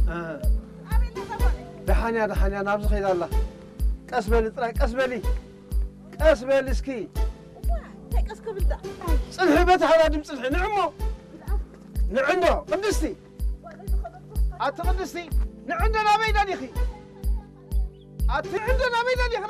دحانيا نابز خيد الله قسبلي طراي قسبلي اسكي هيك اسكبل ده صلحي بيت هذا دم صلحي نعمو نعندو قدستي أتقدستي نعندنا ميدان يخي عندنا ميدان يخي